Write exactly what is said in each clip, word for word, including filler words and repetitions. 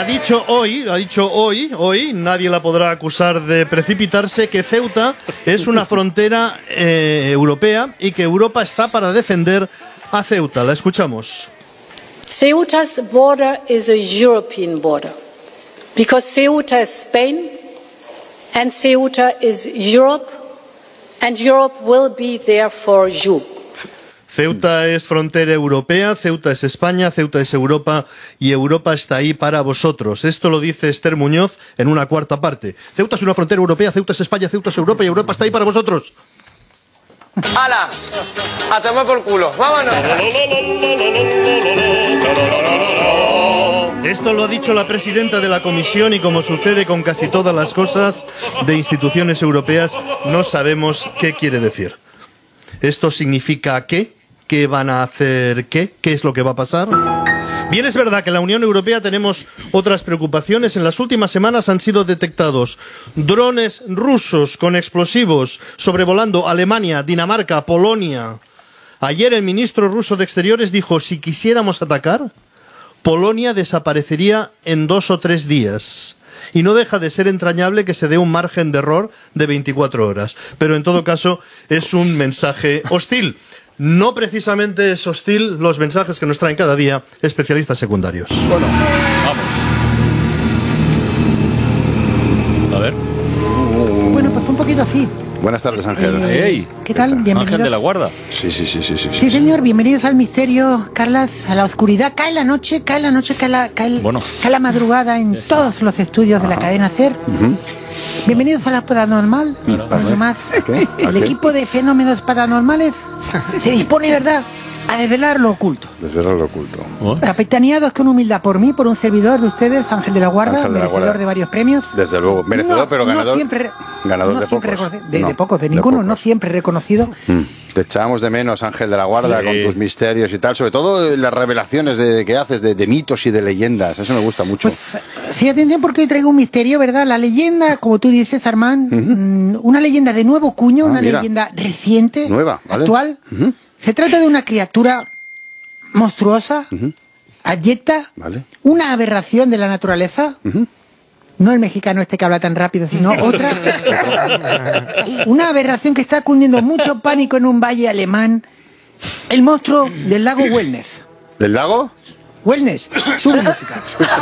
Ha dicho hoy, ha dicho hoy, hoy, nadie la podrá acusar de precipitarse, que Ceuta es una frontera eh, europea y que Europa está para defender a Ceuta. La escuchamos. Ceuta's border is a European border because Ceuta is Spain and Ceuta is Europe and Europe will be there for you. Ceuta es frontera europea, Ceuta es España, Ceuta es Europa y Europa está ahí para vosotros. Esto lo dice Esther Muñoz en una cuarta parte. Ceuta es una frontera europea, Ceuta es España, Ceuta es Europa y Europa está ahí para vosotros. ¡Hala! ¡A tomar por culo! ¡Vámonos! Esto lo ha dicho la presidenta de la Comisión y, como sucede con casi todas las cosas de instituciones europeas, no sabemos qué quiere decir. ¿Esto significa qué? ¿Qué van a hacer qué? ¿Qué es lo que va a pasar? Bien, es verdad que en la Unión Europea tenemos otras preocupaciones. En las últimas semanas han sido detectados drones rusos con explosivos sobrevolando Alemania, Dinamarca, Polonia. Ayer el ministro ruso de Exteriores dijo, si quisiéramos atacar, Polonia desaparecería en dos o tres días. Y no deja de ser entrañable que se dé un margen de error de veinticuatro horas. Pero en todo caso es un mensaje hostil. No precisamente es hostil los mensajes que nos traen cada día especialistas secundarios. Bueno, vamos. A ver. Bueno, pues un poquito así. Buenas tardes, Ángel. Eh, Hey, ¿Qué tal? Bienvenidos. Ángel de la Guarda. Sí, sí, sí, sí, sí. Sí, señor, bienvenidos al misterio, Carlas, a la oscuridad. Cae la noche, cae la noche, cae la, cae, Bueno. cae la madrugada en todos los estudios de la cadena SER. Uh-huh. Bienvenidos a la Paranormal. Claro. Además, ¿Qué? ¿A el qué? equipo de fenómenos paranormales se dispone, ¿verdad?, a desvelar lo oculto. Desvelar lo oculto. ¿Oh? Capitaneados con humildad por mí, por un servidor de ustedes, Ángel de la Guarda, Ángel de la merecedor Guarda. de varios premios. Desde luego, merecedor, No, pero ganador. No siempre, ganador no de siempre pocos. recono- de, No, de pocos, de de ninguno, pocos. no siempre reconocido. Mm. Te echábamos de menos, Ángel de la Guarda, Sí. con tus misterios y tal. Sobre todo las revelaciones de, que haces de, de mitos y de leyendas. Eso me gusta mucho. Pues sí, atención porque hoy traigo un misterio, ¿verdad? La leyenda, como tú dices, Armand, uh-huh. una leyenda de nuevo cuño, Ah, una mira. leyenda reciente, Nueva, ¿vale? actual. Uh-huh. Se trata de una criatura monstruosa, Uh-huh. abyecta, Vale. una aberración de la naturaleza. Uh-huh. No el mexicano este que habla tan rápido, sino otra. Una aberración que está cundiendo mucho pánico en un valle alemán. El monstruo del lago Wellness. ¿Del lago? Wellness, su música.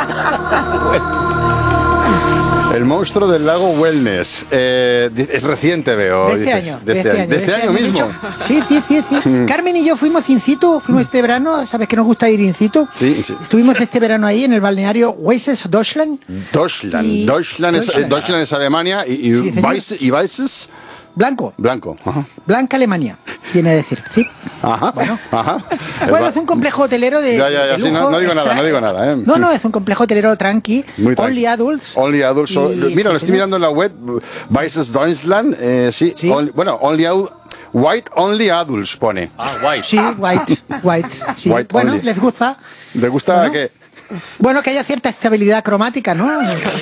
El monstruo del lago Wellness. Eh, di- es reciente, veo. De este dices. año. De este año, de este año de mismo. hecho. Sí, sí, sí, sí. Carmen y yo fuimos in situ, fuimos este verano, sabes que nos gusta ir in situ. Sí, sí. Estuvimos este verano ahí en el balneario Weißes Deutschland. Deutschland. Y- Deutschland, es, Deutschland. Deutschland es Alemania y, y, Sí, señor. Weiss- y Weißes, Blanco. blanco. Ajá. Blanca Alemania, viene a decir. ¿Sí? Ajá. Bueno. Ajá. Bueno, es un complejo hotelero de. Ya, ya, ya, de sí, no- lujo, no digo nada, extra- no digo nada, ¿eh? No, no, es un complejo hotelero tranqui. Muy tranqui. Only adults. Only adults. so- Y- mira, lo sí, estoy señor. mirando en la web. Weißes Deutschland. Eh, sí. Sí. only- bueno, only ad- White Only Adults pone. Ah, guay. Sí, white, white. Sí. White bueno, only. les gusta. ¿Le gusta Bueno. que Bueno, que haya cierta estabilidad cromática, ¿no? No sé.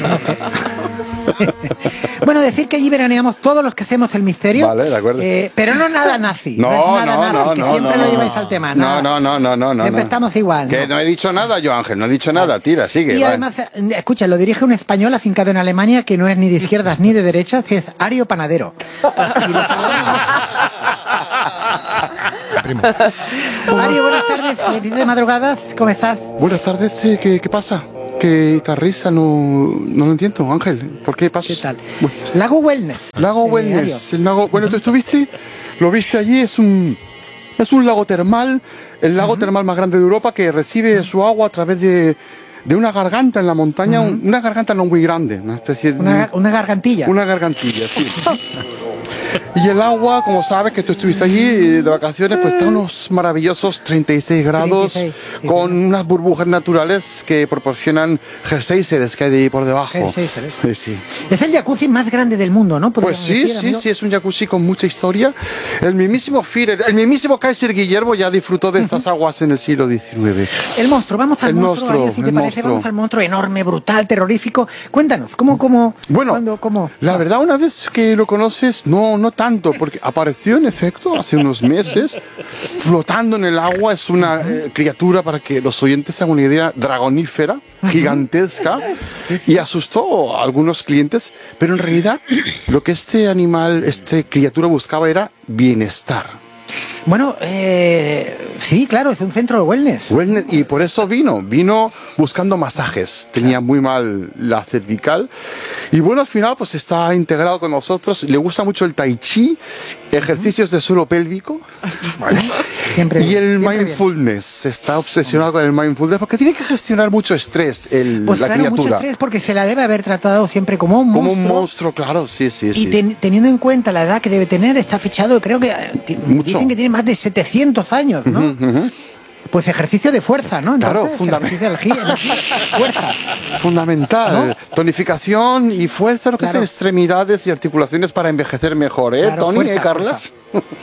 Bueno, decir que allí veraneamos todos los que hacemos el misterio. Vale, de acuerdo. Eh, pero no nada nazi. No, es nada no, nazi, no, que no, siempre no, lo lleváis no. al tema. No, nada. no, no, no, no, no. Siempre no. estamos igual. Que ¿no? no he dicho nada yo, Ángel, no he dicho nada. Tira, sigue. Y va. además, eh, escucha, lo dirige un español afincado en Alemania que no es ni de izquierdas ni de derechas, que es Ario Panadero. Y lo saludamos. Ario, buenas tardes, feliz de madrugadas, ¿cómo estás? Buenas tardes, eh, ¿qué, qué pasa? Que esta risa no, no lo entiendo, Ángel. ¿Por qué pasa? ¿Qué tal? Lago Wellness. Lago Eh, Wellness, el lago. Bueno, tú estuviste, lo viste allí, es un es un lago termal, el lago termal más grande de Europa que recibe su agua a través de, de una garganta en la montaña, un- una garganta no muy grande, una especie de Una, una gargantilla. una gargantilla, sí. Y el agua, como sabes que tú estuviste allí de vacaciones, pues está a unos maravillosos treinta y seis grados, treinta y seis, sí, con sí. unas burbujas naturales que proporcionan geysers que hay de ahí por debajo. Geysers. Sí, sí. Es el jacuzzi más grande del mundo, ¿no? Pues Podríamos sí, decir, sí, amigo. sí, es un jacuzzi con mucha historia. El mismísimo Führer, el mismísimo Kaiser Guillermo ya disfrutó de estas aguas en el siglo diecinueve. El monstruo, vamos al El monstruo, monstruo, Ario, si te el parece, monstruo. vamos al monstruo enorme, brutal, terrorífico. Cuéntanos, ¿cómo, cómo, Bueno, cuándo, cómo? la verdad, una vez que lo conoces, no, no tanto, porque apareció en efecto hace unos meses, flotando en el agua. Es una eh, criatura, para que los oyentes se hagan una idea, dragonífera, gigantesca, y asustó a algunos clientes, pero en realidad lo que este animal, esta criatura buscaba era bienestar. Bueno, eh, sí, claro, es un centro de wellness. Wellness. Y por eso vino, vino buscando masajes. Tenía muy mal la cervical. Y bueno, al final pues está integrado con nosotros. Le gusta mucho el tai chi, ejercicios de suelo pélvico. Vale. Siempre y el siempre mindfulness. Bien. Está obsesionado con el mindfulness porque tiene que gestionar mucho estrés el, pues la claro, criatura. mucho estrés porque se la debe haber tratado siempre como un como monstruo. un monstruo, claro, sí, sí, y sí. ten, teniendo en cuenta la edad que debe tener, está fichado, creo que Mucho. dicen que tiene más de setecientos años, ¿no? Uh-huh, uh-huh. Pues ejercicio de fuerza, ¿no? Entonces, Claro, fundamental. ejercicio de fuerza. Fundamental. ¿No? Tonificación y fuerza, lo que Claro. es extremidades y articulaciones para envejecer mejor, ¿eh, Claro, Tony? fuerza, ¿Eh, Carlas?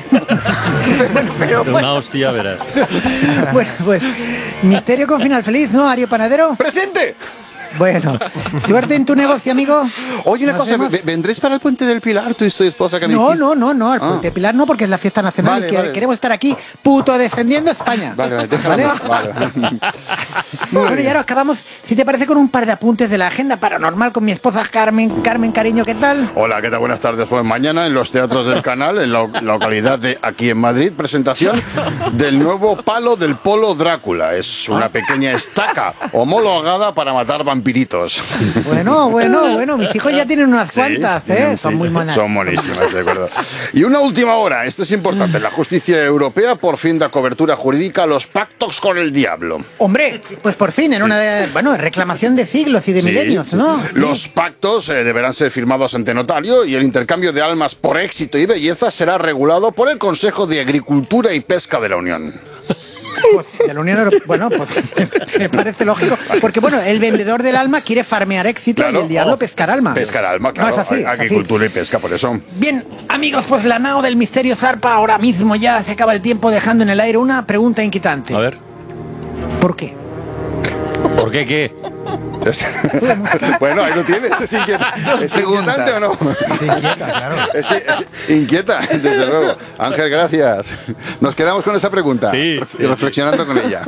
bueno, pero, Una bueno, hostia, verás. bueno, pues misterio con final feliz, ¿no, Ario Panadero? ¡Presente! Bueno, suerte en tu negocio, amigo. Oye, una Nos cosa, vemos. ¿ve- ¿vendréis para el Puente del Pilar, tú y tu esposa que me No, dijiste? no, no, no, el Ah. Puente Pilar no, porque es la fiesta nacional Vale, y que vale. queremos estar aquí, puto, defendiendo España. Vale, vale, déjalo. Vale. Muy Bueno, bien. y ahora acabamos, si te parece, con un par de apuntes de la agenda paranormal con mi esposa Carmen. Carmen, cariño, ¿qué tal? Hola, ¿qué tal? Buenas tardes. Pues mañana en los teatros del canal, en la localidad de aquí en Madrid, presentación del nuevo palo del Polo Drácula. Es una pequeña estaca homologada para matar vampiritos. Bueno, bueno, bueno, mis hijos ya tienen unas Sí, cuantas, ¿eh? sí, Son muy monas. Son monísimas, de acuerdo. Y una última hora, esto es importante. La justicia europea por fin da cobertura jurídica a los pactos con el diablo. Hombre, pues por fin, en una de, bueno, reclamación de siglos y de Sí, milenios, ¿no? Sí. Los pactos eh, deberán ser firmados ante notario y el intercambio de almas por éxito y belleza será regulado por el Consejo de Agricultura y Pesca de la Unión. Pues, de la Unión Europea. Bueno, pues me parece lógico. Porque, bueno, el vendedor del alma quiere farmear éxito Claro, y el diablo oh, pescar alma. Pescar alma, claro. No, es así, es así. Agricultura y pesca, por eso. Bien, amigos, pues la nao del misterio zarpa ahora mismo, ya se acaba el tiempo dejando en el aire una pregunta inquietante. A ver. ¿Por qué? ¿Por qué qué? Bueno, ahí lo tienes. ¿Es, inquieta- ¿Es inquietante o no? Inquieta, claro. Es, es inquieta, desde luego. Ángel, gracias. Nos quedamos con esa pregunta Sí, ref- sí, reflexionando con ella.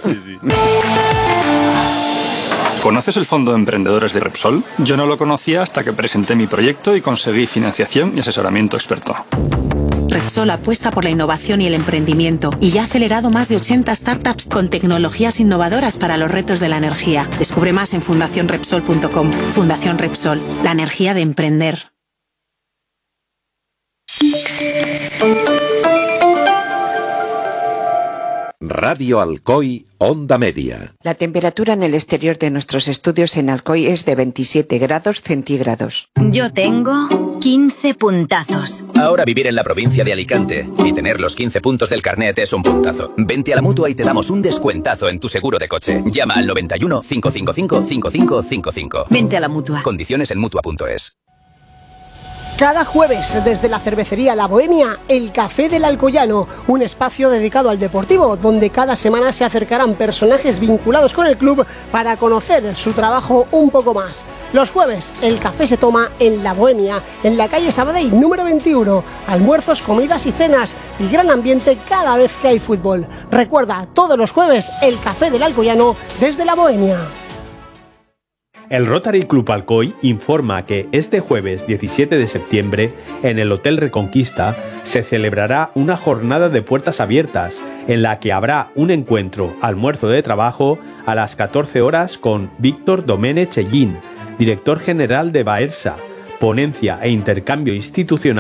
¿Conoces el Fondo de Emprendedores de Repsol? Yo no lo conocía hasta que presenté mi proyecto y conseguí financiación y asesoramiento experto. Repsol apuesta por la innovación y el emprendimiento y ya ha acelerado más de ochenta startups con tecnologías innovadoras para los retos de la energía. Descubre más en fundación repsol punto com. Fundación Repsol, la energía de emprender. Radio Alcoy, Onda Media. La temperatura en el exterior de nuestros estudios en Alcoy es de veintisiete grados centígrados. Yo tengo quince puntazos. Ahora vivir en la provincia de Alicante y tener los quince puntos del carnet es un puntazo. Vente a la Mutua y te damos un descuentazo en tu seguro de coche. Llama al noventa y uno, cinco cinco cinco, cinco cinco cinco cinco. Vente a la Mutua. Condiciones en Mutua punto es. Cada jueves, desde la cervecería La Bohemia, el Café del Alcoyano, un espacio dedicado al deportivo, donde cada semana se acercarán personajes vinculados con el club para conocer su trabajo un poco más. Los jueves, el café se toma en La Bohemia, en la calle Sabadell número veintiuno. Almuerzos, comidas y cenas, y gran ambiente cada vez que hay fútbol. Recuerda, todos los jueves, el Café del Alcoyano, desde La Bohemia. El Rotary Club Alcoy informa que este jueves diecisiete de septiembre, en el Hotel Reconquista, se celebrará una jornada de puertas abiertas, en la que habrá un encuentro, almuerzo de trabajo, a las catorce horas con Víctor Domènech Ellín, director general de Baersa, ponencia e intercambio institucional